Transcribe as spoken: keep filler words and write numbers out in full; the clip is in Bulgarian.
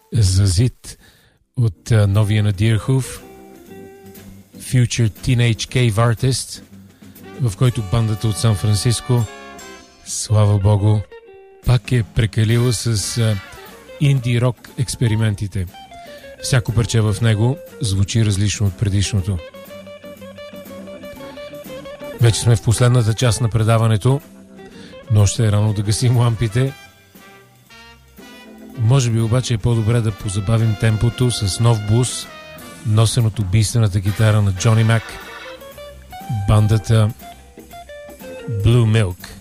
Зазит от а, новия на Deerhoof, Future Teenage Cave Artist, в който бандата от Сан Франциско, слава богу, пак е прекалила с а, инди рок експериментите. Всяко парче в него звучи различно от предишното. Вече сме в последната част на предаването, но още е рано да гасим лампите. Може би обаче е по-добре да позабавим темпото с нов блуз, носен от убийствената гитара на Джони Мак, бандата Blue Milk.